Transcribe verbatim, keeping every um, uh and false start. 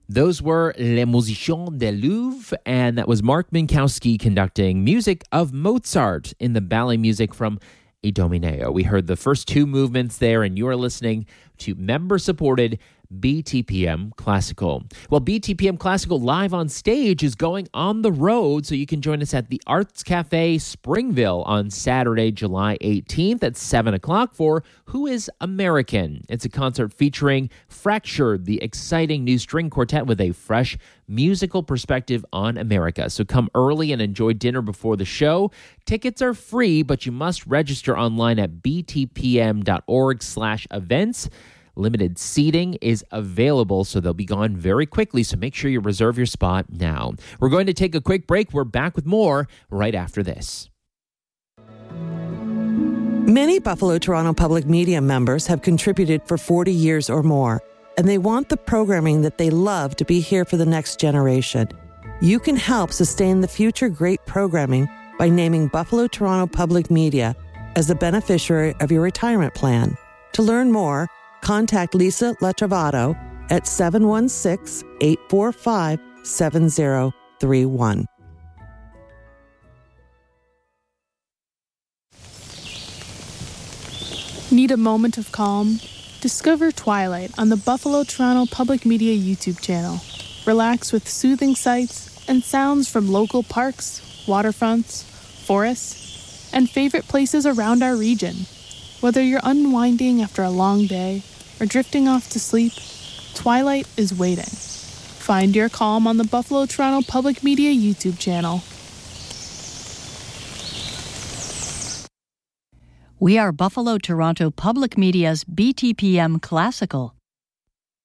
Those were Les Musiciens du Louvre, and that was Mark Minkowski conducting music of Mozart in the ballet music from Idomeneo. We heard the first two movements there, and you are listening to member-supported B T P M Classical. Well, B T P M Classical live on stage is going on the road, so you can join us at the Arts Cafe Springville on Saturday, July eighteenth at seven o'clock for Who is American? It's a concert featuring Fractured, the exciting new string quartet with a fresh musical perspective on America. So come early and enjoy dinner before the show. Tickets are free, but you must register online at btpm.org slash events. Limited seating is available, so they'll be gone very quickly, so make sure you reserve your spot now. We're going to take a quick break. We're back with more right after this. Many Buffalo Toronto Public Media members have contributed for forty years or more, and they want the programming that they love to be here for the next generation. You can help sustain the future great programming by naming Buffalo Toronto Public Media as the beneficiary of your retirement plan. To learn more, contact Lisa Latrovato at seven one six, eight four five, seven zero three one. Need a moment of calm? Discover Twilight on the Buffalo Toronto Public Media YouTube channel. Relax with soothing sights and sounds from local parks, waterfronts, forests, and favorite places around our region. Whether you're unwinding after a long day or drifting off to sleep, Twilight is waiting. Find your calm on the Buffalo Toronto Public Media YouTube channel. We are Buffalo Toronto Public Media's B T P M Classical.